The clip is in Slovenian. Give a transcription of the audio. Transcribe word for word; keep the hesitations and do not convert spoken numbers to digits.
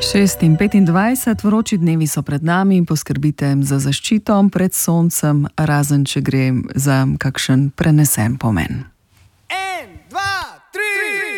šest in petindvajset, vroči dnevi so pred nami in poskrbite za zaščito pred soncem, razen če gre za kakšen prenesen pomen.